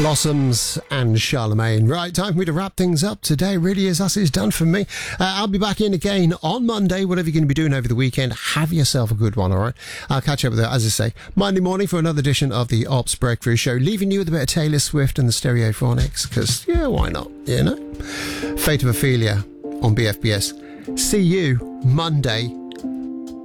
Blossoms and Charlemagne. Right, time for me to wrap things up today. Really is us. It's done for me. I'll be back in again on Monday. Whatever you're going to be doing over the weekend, have yourself a good one, all right? I'll catch up with you, as I say, Monday morning for another edition of the Ops Breakthrough Show, leaving you with a bit of Taylor Swift and the Stereophonics, because, yeah, why not, you know? Fate of Ophelia on BFBS. See you Monday